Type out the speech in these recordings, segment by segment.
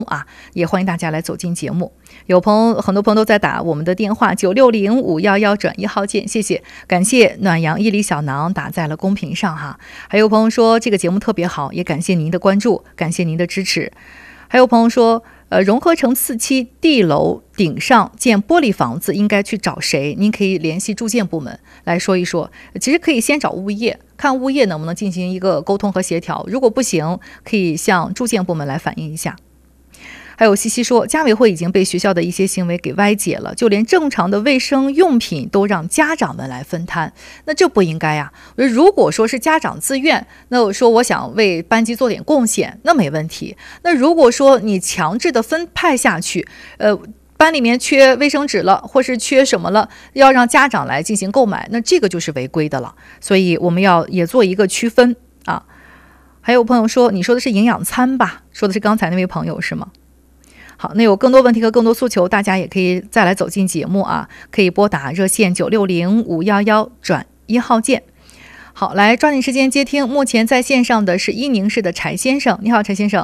啊，也欢迎大家来走进节目。很多朋友都在打我们的电话960511转1号键，谢谢，感谢暖阳伊犁小囊打在了公屏上哈。还有朋友说这个节目特别好，也感谢您的关注，感谢您的支持。还有朋友说融合城4期地楼顶上建玻璃房子应该去找谁？您可以联系住建部门来说一说。其实可以先找物业，看物业能不能进行一个沟通和协调，如果不行可以向住建部门来反映一下。还有西西说，家委会已经被学校的一些行为给歪解了，就连正常的卫生用品都让家长们来分摊，那这不应该呀。如果说是家长自愿，那我说我想为班级做点贡献，那没问题。那如果说你强制的分派下去，班里面缺卫生纸了，或是缺什么了，要让家长来进行购买，那这个就是违规的了。所以我们要也做一个区分啊。还有朋友说，你说的是营养餐吧？说的是刚才那位朋友是吗？好，那有更多问题和更多诉求，大家也可以再来走进节目啊，可以拨打热线960511转1号键。好，来抓紧时间接听，目前在线上的是伊宁市的柴先生。你好，柴先生。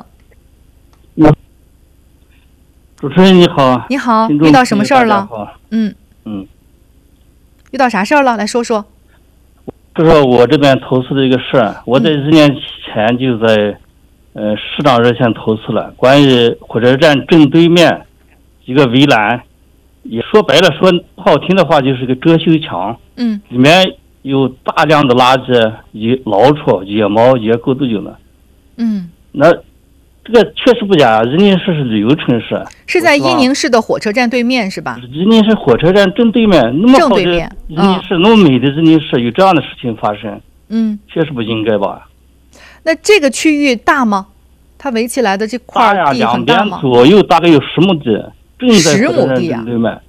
主持人你好。 你好，遇到什么事儿了？遇到啥事儿了？来说说。 就是我这边投诉的一个事儿，我在1年前就在市长热线投诉了，关于火车站正对面一个围栏，也说白了，说不好听的话就是个遮羞墙，里面有大量的垃圾，老鼠、野猫、野狗都有了，那这个确实不假，伊宁市是旅游城市， 是在伊宁市的火车站对面是吧？ 伊宁市火车站正对面，那么好的伊宁市，那么美的伊宁市，有这样的事情发生，确实不应该吧？ 那这个区域大吗？它围起来的这块地很大吗？ 两边左右大概有10亩地，正在 10亩地啊！ 对面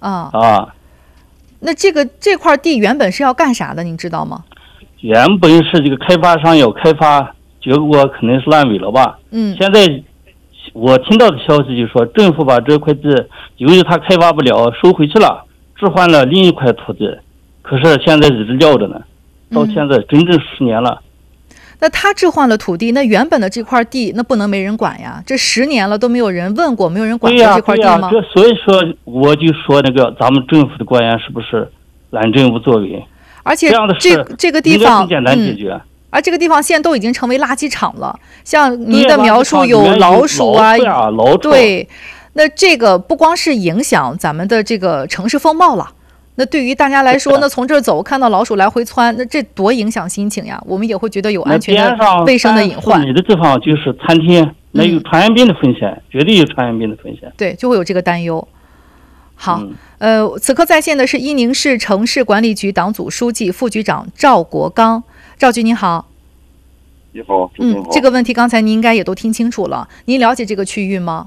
那这块地原本是要干啥的？您知道吗？ 原本是这个开发商要开发，结果可能是烂尾了吧？现在我听到的消息就是说，政府把这块地由于它开发不了，收回去了，置换了另一块土地，可是现在一直撂着呢，到现在整整10年了。 那他置换了土地，那原本的这块地那不能没人管呀？这10年了都没有人问过，没有人管过这块地吗？ 这所以说我就说那个咱们政府的官员是不是懒政无作为？ 而且这个地方简单解决。而这个地方现在都已经成为垃圾场了，像您的描述有老鼠啊，对，那这个不光是影响咱们的这个城市风貌了。那对于大家来说，那从这儿走看到老鼠来回窜，那这多影响心情呀！我们也会觉得有安全的、卫生的隐患。 你的地方就是餐厅，那有传染病的风险，绝对有传染病的风险。 对，就会有这个担忧。好，此刻在线的是伊宁市城市管理局党组书记、副局长赵国刚。赵局您好。 你好，主持人好。 这个问题刚才您应该也都听清楚了。您了解这个区域吗？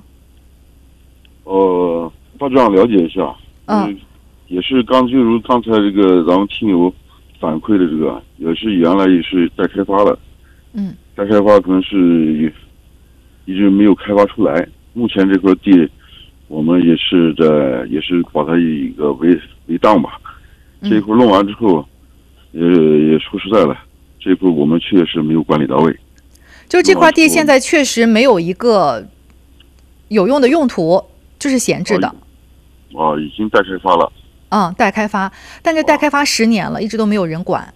大致上了解一下。也是就如刚才这个咱们听友反馈的这个，也是原来也是待开发的，待开发可能是一直没有开发出来。目前这块地，我们也是把它一个为当吧。这一块弄完之后，也说实在的，这一块我们确实没有管理到位。 就这块地现在确实没有一个有用的用途，就是闲置的。 已经待开发了。 待开发，但这待开发10年了，一直都没有人管。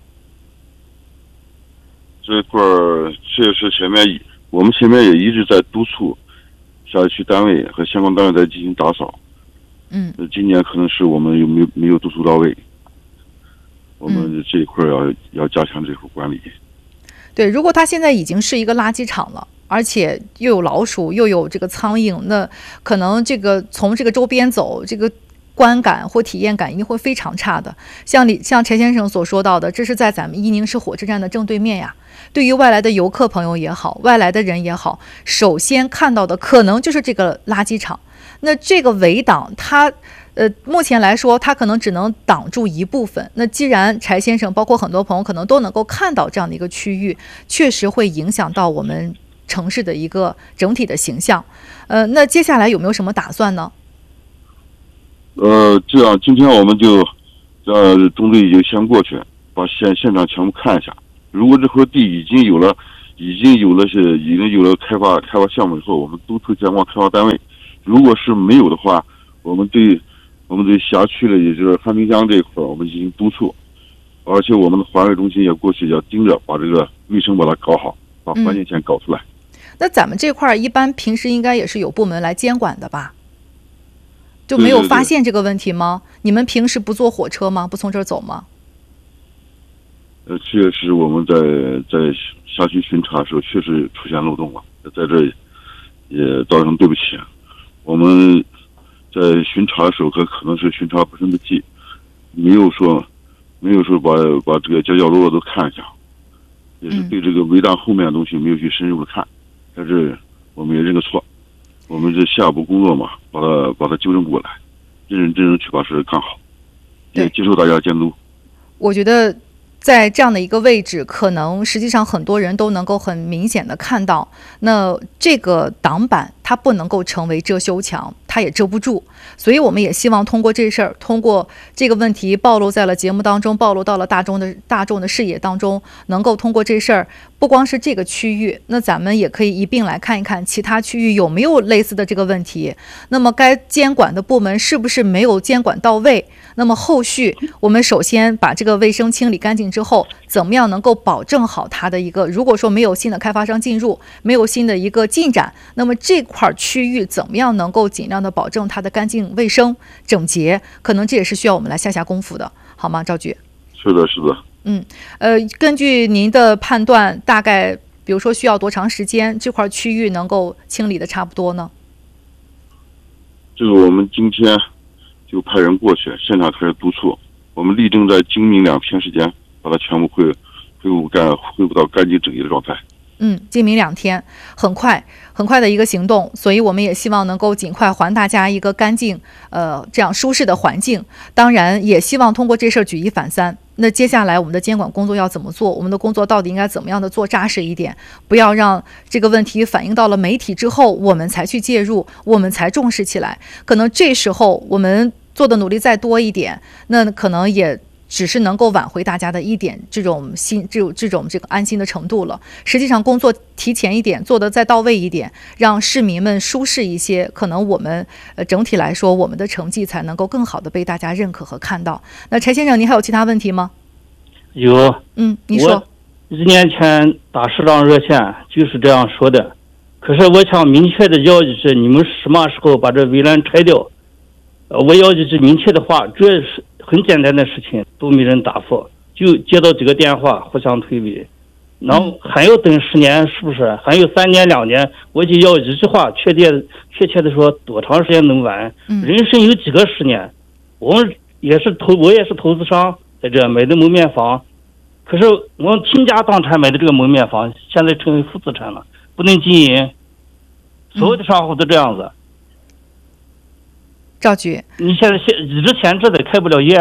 这块确实我们前面也一直在督促辖区单位和相关单位在进行打扫。今年可能是我们没有督促到位，我们这一块要加强这块管理。 对，如果它现在已经是一个垃圾场了，而且又有老鼠又有这个苍蝇，那可能这个从这个周边走，这个观感或体验感一定会非常差的。像柴先生所说到的，这是在咱们伊宁市火车站的正对面呀。对于外来的游客朋友也好，外来的人也好，首先看到的可能就是这个垃圾场。那这个围挡它目前来说它可能只能挡住一部分。那既然柴先生包括很多朋友可能都能够看到这样的一个区域，确实会影响到我们城市的一个整体的形象。那接下来有没有什么打算呢？ 这样今天我们就中队就先过去，把现场全部看一下。如果这块地已经有了已经有了开发项目以后，我们督促相关开发单位，如果是没有的话，我们对辖区的也就是汉滨江这一块，我们进行督促，而且我们的环卫中心也过去要盯着把这个卫生把它搞好，把环境线搞出来。 那咱们这块一般平时应该也是有部门来监管的吧？就没有发现这个问题吗？ 对， 你们平时不坐火车吗？不从这儿走吗？ 确实我们在辖区巡查的时候确实出现漏洞了，在这也造成对不起。我们在巡查的时候可能是巡查不胜不济，没有说把这个角角落落都看一下，也是对这个围栏后面的东西没有去深入的看，但是我们也认个错，我们这下一步工作嘛，把它纠正过来，认真去把事干好，也接受大家监督。 我觉得在这样的一个位置，可能实际上很多人都能够很明显的看到，那这个挡板它不能够成为遮羞墙，它也遮不住。所以我们也希望通过这事儿，通过这个问题暴露在了节目当中，暴露到了大众的视野当中，能够通过这事儿，不光是这个区域，那咱们也可以一并来看一看其他区域有没有类似的这个问题。那么该监管的部门是不是没有监管到位？那么后续我们首先把这个卫生清理干净之后，怎么样能够保证好它的一个，如果说没有新的开发商进入，没有新的一个进展，那么这块区域怎么样能够尽量的保证它的干净卫生整洁，可能这也是需要我们来下功夫的，好吗，赵局？ 是的。 根据您的判断，大概比如说需要多长时间，这块区域能够清理的差不多呢？ 这个我们今天就派人过去现场开始督促，我们力争在今明2天时间把它全部恢复到干净整洁的状态。 今明2天，很快的一个行动，所以我们也希望能够尽快还大家一个干净，这样舒适的环境。当然，也希望通过这事儿举一反三。那接下来我们的监管工作要怎么做？我们的工作到底应该怎么样的做扎实一点？不要让这个问题反映到了媒体之后，我们才去介入，我们才重视起来。可能这时候我们做的努力再多一点，那可能也只是能够挽回大家的一点这个安心的程度了。实际上工作提前一点，做得再到位一点，让市民们舒适一些，可能我们整体来说我们的成绩才能够更好的被大家认可和看到。那柴先生，您还有其他问题吗？ 有。 你说。 我1年前打市长热线就是这样说的，可是我想明确的要求是，你们什么时候把这围栏拆掉？我要求是明确的话，这是很简单的事情，都没人答复，就接到几个电话互相推诿，然后还要等10年，是不是？还有3年2年，我就要一句话，确切的说多长时间能完？人生有几个10年？我也是投资商，在这买的门面房，可是我倾家荡产买的这个门面房，现在成为负资产了，不能经营，所有的商户都这样子。 赵局， 你现在之前这得开不了业。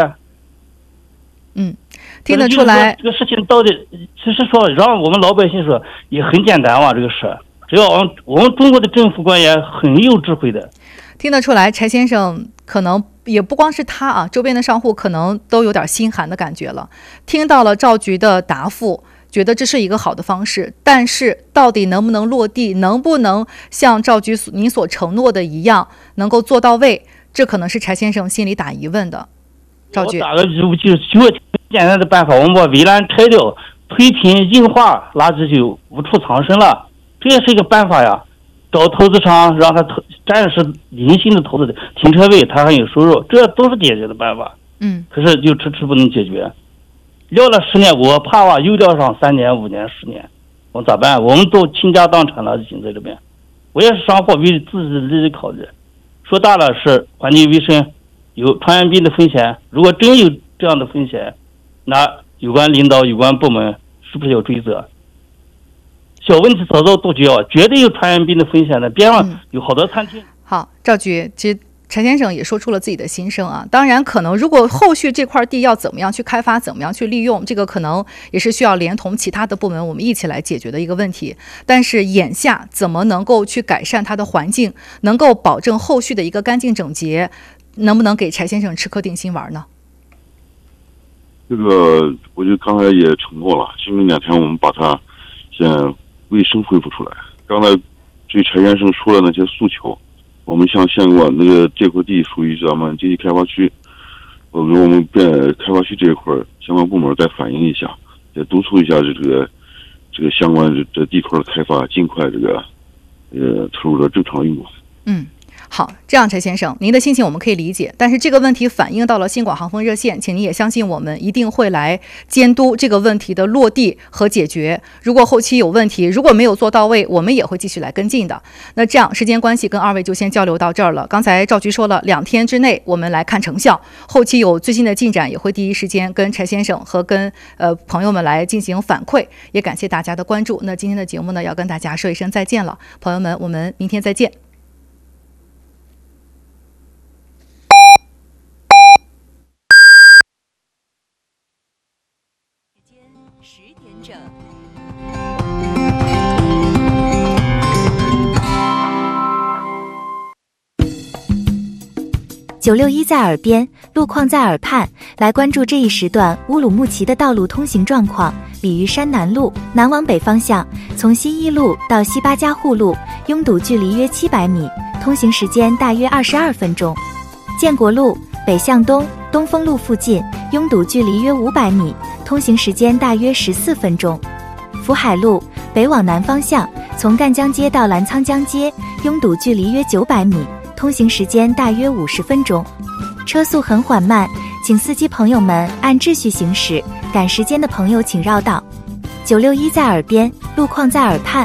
听得出来。 这个事情到底，其实说让我们老百姓说也很简单这个事，只要我们中国的政府官员很有智慧的。 听得出来，柴先生可能也不光是他周边的商户可能都有点心寒的感觉了。听到了赵局的答复，觉得这是一个好的方式，但是到底能不能落地，能不能像赵局您所承诺的一样能够做到位，这可能是柴先生心里打疑问的。赵局， 我打个就简单的办法，我们把围栏拆掉，推平硬化，垃圾就无处藏身了，这也是一个办法呀。找投资商让他暂时零星的投资停车位，他还有收入，这都是解决的办法。可是就迟迟不能解决，撂了10年，我怕又撂上3年5年10年，我咋办？我们都倾家荡产了，已经在这边。我也是商户，为自己的利益考虑，说大了是环境卫生有传染病的风险，如果真有这样的风险，那有关领导有关部门是不是要追责？小问题早早杜绝，绝对有传染病的风险的，边上有好多餐厅。 好，赵局，其实柴先生也说出了自己的心声当然可能如果后续这块地要怎么样去开发，怎么样去利用，这个可能也是需要连同其他的部门我们一起来解决的一个问题。但是眼下怎么能够去改善它的环境，能够保证后续的一个干净整洁，能不能给柴先生吃颗定心丸呢？ 这个我就刚才也承诺了，今明2天我们把它先卫生恢复出来。刚才对柴先生说了那些诉求，我们向县管那个这块地属于咱们经济开发区，我们开发区这一块相关部门再反映一下，也督促一下这个相关这地块的开发，尽快投入到正常运作。 好，这样，陈先生，您的心情我们可以理解，但是这个问题反映到了新广航风热线，请您也相信我们一定会来监督这个问题的落地和解决。如果后期有问题，如果没有做到位，我们也会继续来跟进的。那这样，时间关系，跟二位就先交流到这儿了。刚才赵局说了，2天之内我们来看成效，后期有最新的进展，也会第一时间跟柴先生和跟朋友们来进行反馈。也感谢大家的关注。那今天的节目呢，要跟大家说一声再见了，朋友们，我们明天再见。 961在耳边，路况在耳畔，来关注这一时段乌鲁木齐的道路通行状况。鲤鱼山南路南往北方向，从新一路到西八家户路，拥堵距离约700米，通行时间大约22分钟。建国路北向东东风路附近，拥堵距离约500米，通行时间大约14分钟。福海路北往南方向，从赣江街到澜沧江街，拥堵距离约900米，通行时间大约50分钟。车速很缓慢，请司机朋友们按秩序行驶，赶时间的朋友请绕道。961在耳边，路况在耳畔。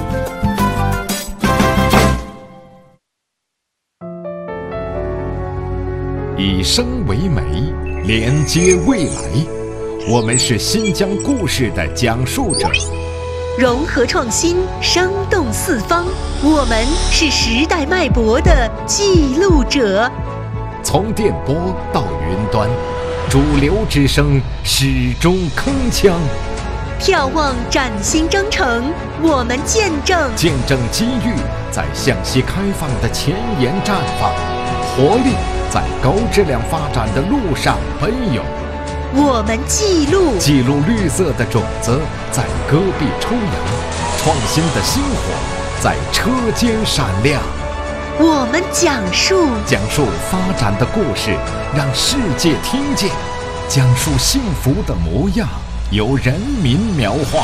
以声为媒，连接未来。我们是新疆故事的讲述者， 融合创新，生动四方。我们是时代脉搏的记录者。 从电波到云端，主流之声始终铿锵。 眺望崭新征程，我们见证机遇在向西开放的前沿绽放，活力在高质量发展的路上奔涌。 我们记录绿色的种子在戈壁抽芽，创新的星火在车间闪亮。 我们讲述发展的故事，让世界听见；讲述幸福的模样，由人民描画。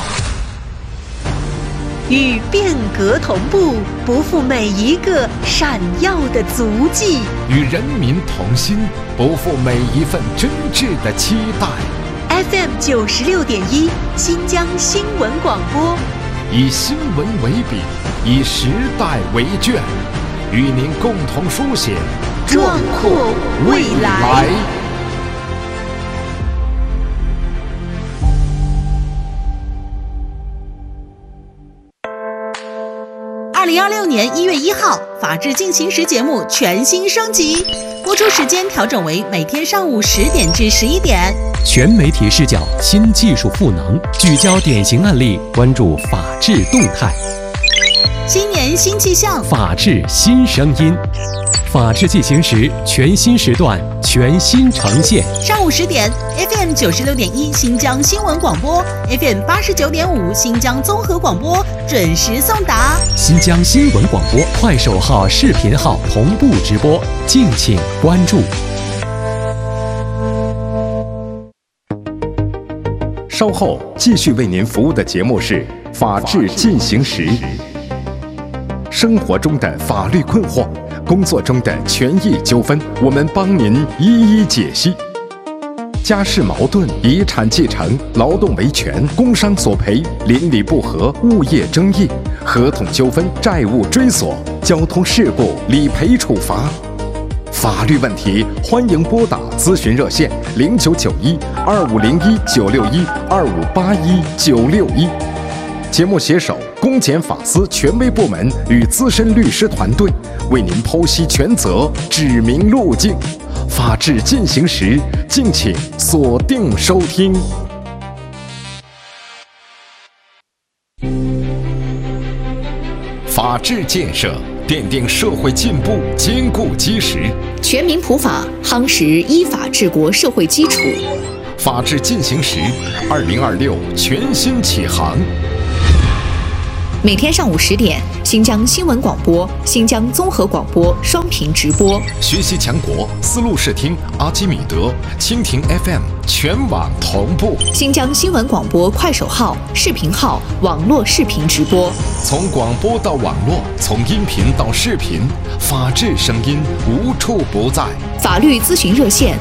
与变革同步，不负每一个闪耀的足迹； 与人民同心，不负每一份真挚的期待。 FM 96.1新疆新闻广播， 以新闻为笔，以时代为卷，与您共同书写壮阔未来。2026年1月1号，《法治进行时》节目全新升级，播出时间调整为每天上午10点至11点。 全媒体视角，新技术赋能，聚焦典型案例，关注法治动态。 新年新气象， 法治新声音，法治进行时全新时段，全新呈现。 上午10点 ，FM 96.1新疆新闻广播 ，FM 89.5新疆综合广播准时送达。 新疆新闻广播快手号、视频号同步直播，敬请关注。 稍后继续为您服务的节目是《法治进行时》。生活中的法律困惑，工作中的权益纠纷，我们帮您一一解析。家事矛盾、遗产继承、劳动维权、工伤索赔、邻里不和、物业争议、合同纠纷、债务追索、交通事故理赔处罚。法律问题，欢迎拨打咨询热线0991-2501-961-2581-961。节目携手公检法司权威部门与资深律师团队，为您剖析权责，指明路径。法治进行时，敬请锁定收听。法治建设奠定社会进步坚固基石， 全民普法夯实依法治国社会基础。 法治进行时，2026全新启航。 每天上午10点，新疆新闻广播、新疆综合广播双屏直播。 学习强国，丝路视听、阿基米德、蜻蜓 FM 全网同步。 新疆新闻广播快手号、视频号网络视频直播。 从广播到网络，从音频到视频，法治声音无处不在。 法律咨询热线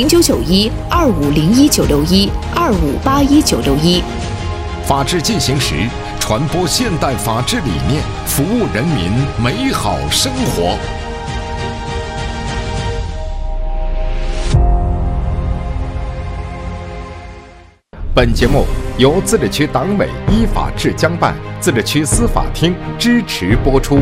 0991-2501-961-2581-961。 法治进行时，传播现代法治理念，服务人民美好生活。本节目由自治区党委依法治江办、自治区司法厅支持播出。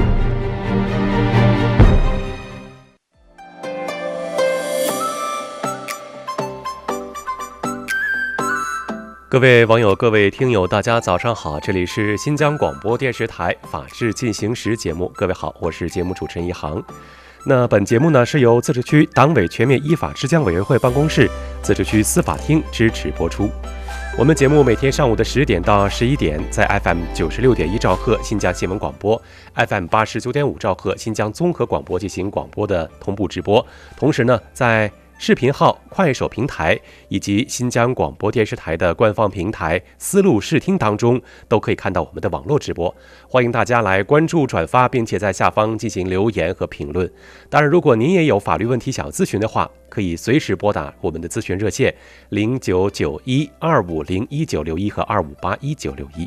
各位网友、各位听友，大家早上好，这里是新疆广播电视台法治进行时节目。各位好，我是节目主持人一航。那本节目呢是由自治区党委全面依法治江委员会办公室、自治区司法厅支持播出。我们节目每天上午的10点到11点，在 FM 96.1兆赫新疆新闻广播、FM 89.5兆赫新疆综合广播进行广播的同步直播。同时呢，在视频号、快手平台以及新疆广播电视台的官方平台丝路视听当中，都可以看到我们的网络直播。欢迎大家来关注、转发，并且在下方进行留言和评论。当然，如果您也有法律问题想咨询的话，可以随时拨打我们的咨询热线0991-2501-961和2581-961。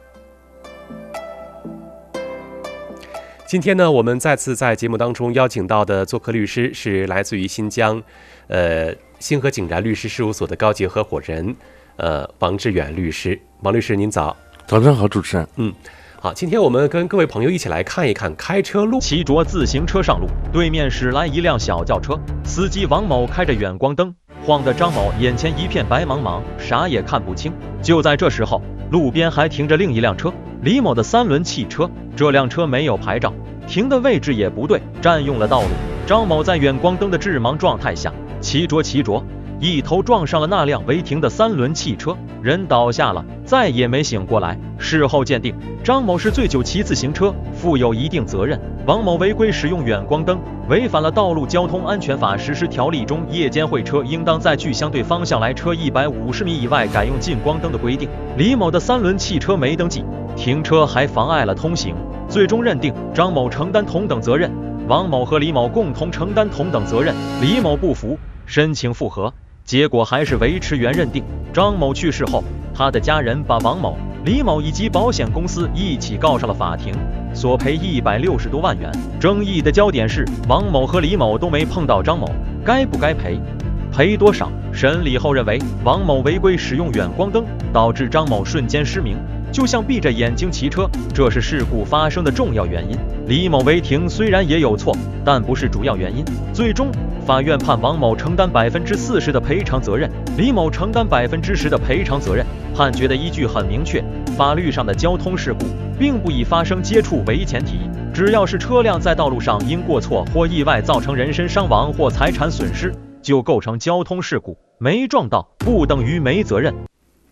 今天呢，我们再次在节目当中邀请到的做客律师是来自于新疆，星河景然律师事务所的高级合伙人，王志远律师。王律师，您早。 早上好，主持人。 好，今天我们跟各位朋友一起来看一看开车路。 骑着自行车上路，对面驶来一辆小轿车，司机王某开着远光灯，晃得张某眼前一片白茫茫，啥也看不清。就在这时候，路边还停着另一辆车，李某的3轮汽车。这辆车没有牌照，停的位置也不对，占用了道路。张某在远光灯的致盲状态下，骑着一头撞上了那辆违停的3轮汽车，人倒下了，再也没醒过来。事后鉴定，张某是醉酒骑自行车，负有一定责任。王某违规使用远光灯，违反了《道路交通安全法实施条例》中夜间会车应当在距相对方向来车150米以外改用近光灯的规定。李某的3轮汽车没登记，停车还妨碍了通行，最终认定张某承担同等责任，王某和李某共同承担同等责任。李某不服，申请复核，结果还是维持原认定。张某去世后，他的家人把王某、李某以及保险公司一起告上了法庭，索赔160多万元。争议的焦点是王某和李某都没碰到张某，该不该赔？赔多少？审理后认为，王某违规使用远光灯，导致张某瞬间失明，就像闭着眼睛骑车，这是事故发生的重要原因。李某违停虽然也有错，但不是主要原因。最终，法院判王某承担40%的赔偿责任，李某承担10%的赔偿责任。判决的依据很明确，法律上的交通事故并不以发生接触为前提，只要是车辆在道路上因过错或意外造成人身伤亡或财产损失，就构成交通事故，没撞到不等于没责任。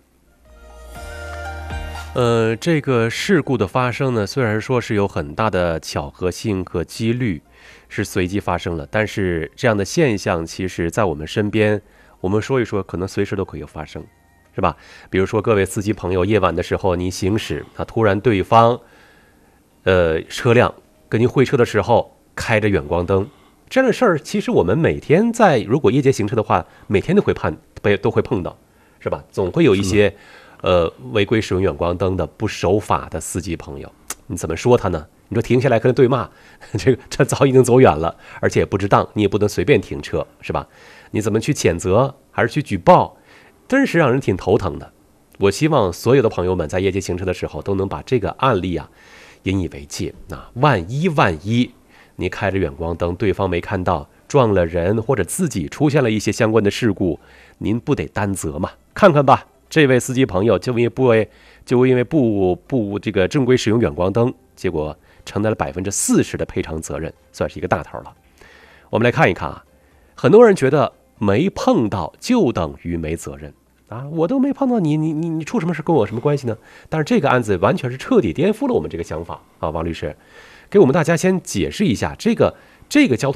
这个事故的发生呢，虽然说是有很大的巧合性和几率是随机发生了，但是这样的现象其实在我们身边，我们说一说，可能随时都可以有发生，是吧？比如说各位司机朋友，夜晚的时候你行驶，突然对方车辆跟您会车的时候开着远光灯，这样的事儿其实我们每天如果夜间行车的话，每天都会碰到，是吧？总会有一些违规使用远光灯的不守法的司机朋友，你怎么说他呢？你说停下来跟他对骂，这早已经走远了，而且也不值当，你也不能随便停车，是吧？你怎么去谴责还是去举报，真是让人挺头疼的。我希望所有的朋友们在夜间行车的时候都能把这个案例引以为戒。万一你开着远光灯，对方没看到，撞了人或者自己出现了一些相关的事故，您不得担责吗？看看吧，这位司机朋友就因为不这个正规使用远光灯，结果承担了40%的赔偿责任，算是一个大头了。我们来看一看很多人觉得没碰到就等于没责任， 啊，我都没碰到你，你出什么事跟我什么关系呢？但是这个案子完全是彻底颠覆了我们这个想法啊，王律师，给我们大家先解释一下这个交通